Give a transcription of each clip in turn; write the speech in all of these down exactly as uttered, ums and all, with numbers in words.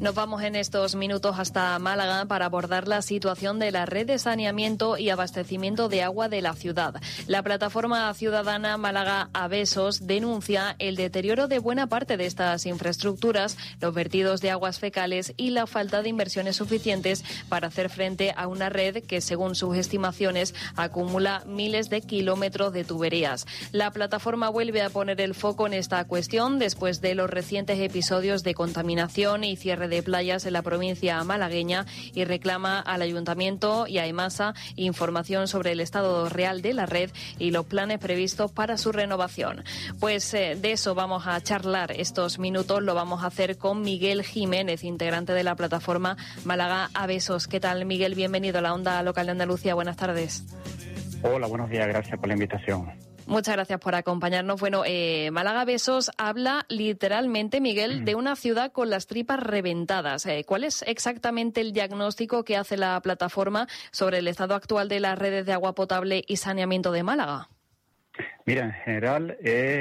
Nos vamos en estos minutos hasta Málaga para abordar la situación de la red de saneamiento y abastecimiento de agua de la ciudad. La plataforma ciudadana Málaga Abesos denuncia el deterioro de buena parte de estas infraestructuras, los vertidos de aguas fecales y la falta de inversiones suficientes para hacer frente a una red que, según sus estimaciones, acumula miles de kilómetros de tuberías. La plataforma vuelve a poner el foco en esta cuestión después de los recientes episodios de contaminación y cierre de playas en la provincia malagueña y reclama al Ayuntamiento y a EMASA información sobre el estado real de la red y los planes previstos para su renovación. Pues eh, de eso vamos a charlar estos minutos, lo vamos a hacer con Miguel Jiménez, integrante de la plataforma Málaga Abesos. ¿Qué tal, Miguel? Bienvenido a la Onda Local de Andalucía. Buenas tardes. Hola, buenos días. Gracias por la invitación. Muchas gracias por acompañarnos. Bueno, eh, Málaga Abesos habla literalmente, Miguel, de una ciudad con las tripas reventadas. Eh, ¿Cuál es exactamente el diagnóstico que hace la plataforma sobre el estado actual de las redes de agua potable y saneamiento de Málaga? Mira, en general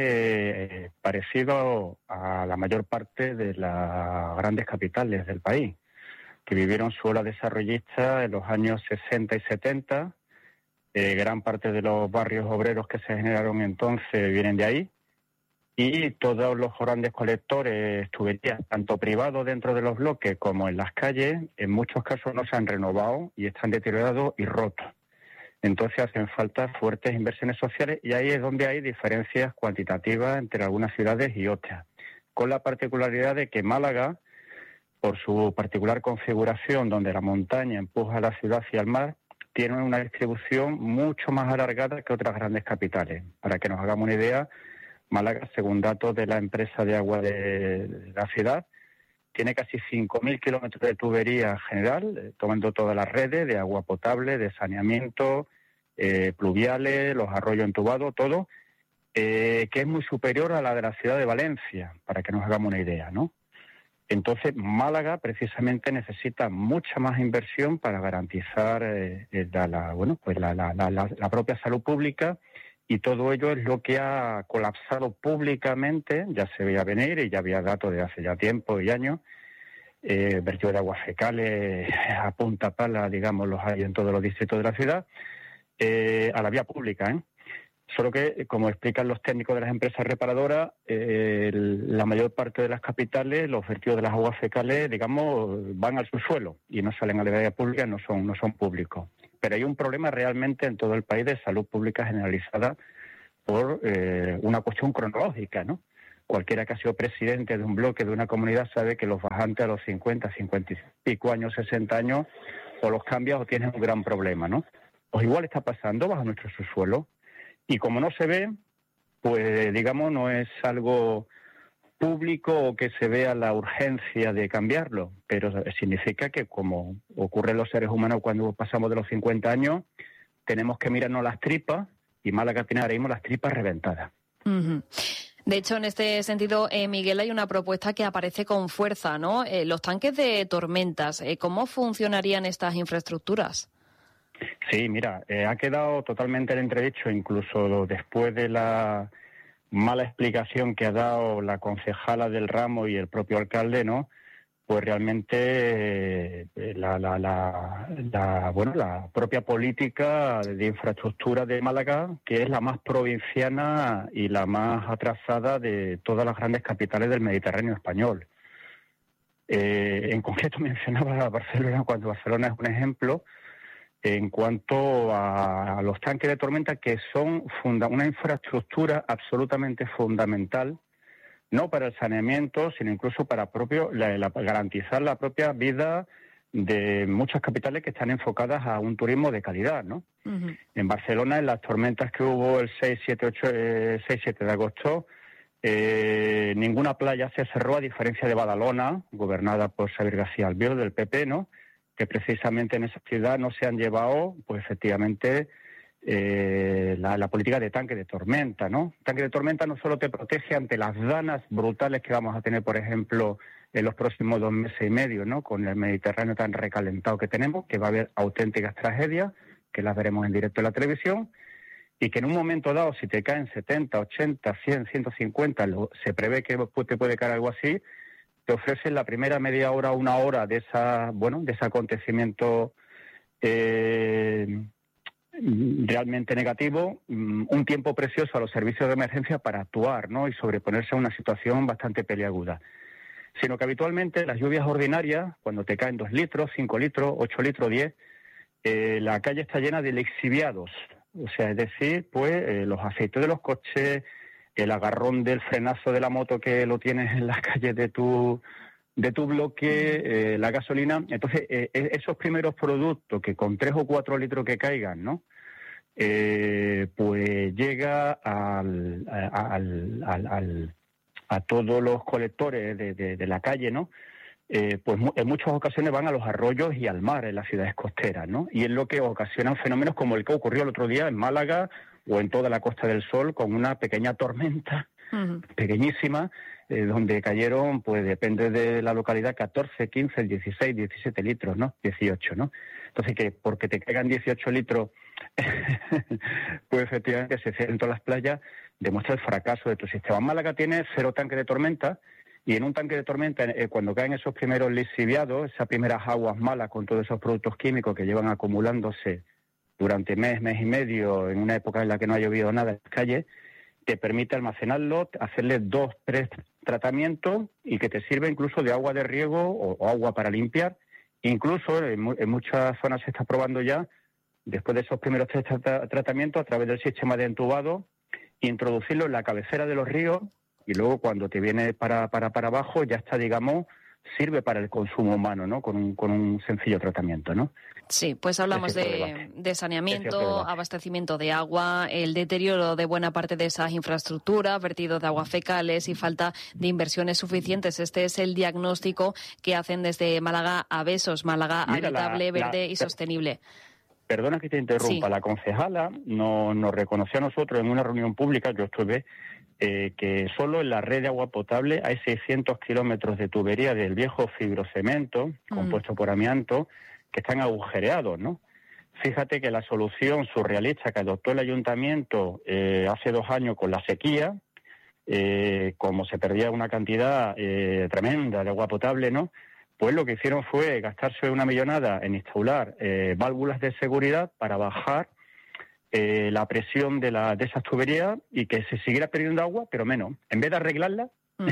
es parecido a la mayor parte de las grandes capitales del país, que vivieron su ola desarrollista en los años sesenta y setenta. Eh, gran parte de los barrios obreros que se generaron entonces vienen de ahí, y todos los grandes colectores, tuberías, tanto privados dentro de los bloques como en las calles, en muchos casos no se han renovado y están deteriorados y rotos. Entonces hacen falta fuertes inversiones sociales, y ahí es donde hay diferencias cuantitativas entre algunas ciudades y otras, con la particularidad de que Málaga, por su particular configuración donde la montaña empuja a la ciudad hacia el mar, tiene una distribución mucho más alargada que otras grandes capitales. Para que nos hagamos una idea, Málaga, según datos de la empresa de agua de la ciudad, tiene casi cinco mil kilómetros de tubería general, eh, tomando todas las redes de agua potable, de saneamiento, eh, pluviales, los arroyos entubados, todo, eh, que es muy superior a la de la ciudad de Valencia, para que nos hagamos una idea, ¿no? Entonces, Málaga precisamente necesita mucha más inversión para garantizar eh, la, la, bueno, pues la, la, la, la propia salud pública, y todo ello es lo que ha colapsado públicamente. Ya se veía venir y ya había datos de hace ya tiempo y años. Eh, vertido de aguas fecales a punta pala, digamos, los hay en todos los distritos de la ciudad, eh, a la vía pública, ¿eh? Solo que, como explican los técnicos de las empresas reparadoras, eh, el, la mayor parte de las capitales, los vertidos de las aguas fecales, digamos, van al subsuelo y no salen a la vía pública, no son, no son públicos. Pero hay un problema realmente en todo el país de salud pública generalizada por eh, una cuestión cronológica, ¿no? Cualquiera que ha sido presidente de un bloque, de una comunidad, sabe que los bajantes a los cincuenta, cincuenta y pico años, sesenta años, o los cambias o tienes un gran problema, ¿no? Pues igual está pasando bajo nuestro subsuelo. Y como no se ve, pues digamos no es algo público o que se vea la urgencia de cambiarlo, pero significa que, como ocurre en los seres humanos cuando pasamos de los cincuenta años, tenemos que mirarnos las tripas, y Málaga tiene ahora mismo las tripas reventadas. Uh-huh. De hecho, en este sentido, eh, Miguel, hay una propuesta que aparece con fuerza, ¿no? Eh, los tanques de tormentas, eh, ¿cómo funcionarían estas infraestructuras? Sí, mira, eh, ha quedado totalmente en entredicho, incluso después de la mala explicación que ha dado la concejala del ramo y el propio alcalde, ¿no? Pues realmente eh, la, la, la, la, bueno, la propia política de infraestructura de Málaga, que es la más provinciana y la más atrasada de todas las grandes capitales del Mediterráneo español. Eh, en concreto mencionaba a Barcelona, cuando Barcelona es un ejemplo, en cuanto a, a los tanques de tormenta, que son funda- una infraestructura absolutamente fundamental, no para el saneamiento, sino incluso para propio la, la, garantizar la propia vida de muchas capitales que están enfocadas a un turismo de calidad, ¿no? Uh-huh. En Barcelona, en las tormentas que hubo el seis, siete, ocho, eh, seis, siete de agosto, eh, ninguna playa se cerró, a diferencia de Badalona, gobernada por Xavier García Albiol, del P P, ¿no? Que precisamente en esa ciudad no se han llevado, pues efectivamente, eh, la, la política de tanque de tormenta, ¿no? Tanque de tormenta no solo te protege ante las danas brutales que vamos a tener, por ejemplo, en los próximos dos meses y medio, ¿no? Con el Mediterráneo tan recalentado que tenemos, que va a haber auténticas tragedias, que las veremos en directo en la televisión, y que en un momento dado, si te caen setenta, ochenta, cien, ciento cincuenta, lo, se prevé que te puede caer algo así, te ofrecen la primera media hora, una hora de esa, bueno, de ese acontecimiento eh, realmente negativo, un tiempo precioso a los servicios de emergencia para actuar, ¿no? Y sobreponerse a una situación bastante peliaguda. Sino que habitualmente las lluvias ordinarias, cuando te caen dos litros, cinco litros, ocho litros, diez, eh, la calle está llena de lixiviados. O sea, es decir, pues eh, los aceites de los coches, el agarrón del frenazo de la moto que lo tienes en las calles de tu de tu bloque, eh, la gasolina. Entonces, eh, esos primeros productos que con tres o cuatro litros que caigan, ¿no? Eh, pues llega al, al, al, al, a todos los colectores de, de, de la calle, ¿no? Eh, pues en muchas ocasiones van a los arroyos y al mar en las ciudades costeras, ¿no? Y es lo que ocasiona fenómenos como el que ocurrió el otro día en Málaga o en toda la Costa del Sol, con una pequeña tormenta, uh-huh. pequeñísima, eh, donde cayeron, pues depende de la localidad, catorce, quince, dieciséis, diecisiete litros, ¿no? dieciocho, ¿no? Entonces, que porque te caigan dieciocho litros, pues efectivamente se cierren todas las playas, demuestra el fracaso de tu sistema. Málaga tiene cero tanque de tormenta, y en un tanque de tormenta, eh, cuando caen esos primeros lixiviados, esas primeras aguas malas con todos esos productos químicos que llevan acumulándose durante mes, mes y medio, en una época en la que no ha llovido nada en las calles, te permite almacenarlo, hacerle dos, tres tratamientos y que te sirve incluso de agua de riego o, o agua para limpiar. Incluso en, en muchas zonas se está probando ya, después de esos primeros tres tra- tratamientos, a través del sistema de entubado, introducirlo en la cabecera de los ríos y luego cuando te viene para, para, para abajo ya está, digamos, sirve para el consumo humano, ¿no? Con un, con un sencillo tratamiento, ¿no? Sí, pues hablamos de, de saneamiento, abastecimiento de agua, el deterioro de buena parte de esas infraestructuras, vertido de aguas fecales y falta de inversiones suficientes. Este es el diagnóstico que hacen desde Málaga Abesos, Málaga Mira, habitable, la, verde la, y sostenible. Perdona que te interrumpa, sí. La concejala nos, nos reconoció a nosotros en una reunión pública que yo estuve, eh, que solo en la red de agua potable hay seiscientos kilómetros de tubería del viejo fibrocemento, mm. compuesto por amianto, que están agujereados, ¿no? Fíjate que la solución surrealista que adoptó el ayuntamiento eh, hace dos años con la sequía, eh, como se perdía una cantidad eh, tremenda de agua potable, ¿no? Pues lo que hicieron fue gastarse una millonada en instalar eh, válvulas de seguridad para bajar eh, la presión de, la, de esas tuberías y que se siguiera perdiendo agua, pero menos. En vez de arreglarla,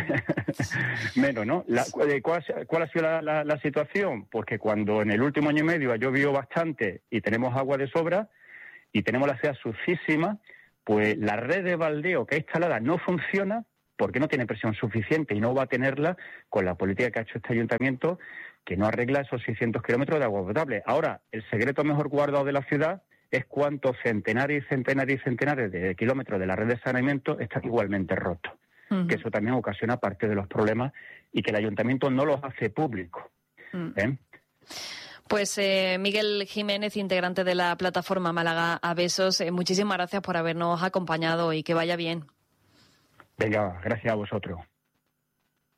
mm. menos, ¿no? La, ¿cuál, ¿Cuál ha sido la, la, la situación? Pues que cuando en el último año y medio ha llovido bastante y tenemos agua de sobra y tenemos la ciudad sucísima, pues la red de baldeo que ha instalada no funciona porque no tiene presión suficiente y no va a tenerla con la política que ha hecho este ayuntamiento, que no arregla esos seiscientos kilómetros de agua potable. Ahora, el secreto mejor guardado de la ciudad es cuántos centenares y centenares y centenares de kilómetros de la red de saneamiento están igualmente rotos. Uh-huh. Que eso también ocasiona parte de los problemas y que el ayuntamiento no los hace públicos. Uh-huh. ¿Eh? Pues eh, Miguel Jiménez, integrante de la plataforma Málaga Abesos, eh, muchísimas gracias por habernos acompañado y que vaya bien. Venga, gracias a vosotros.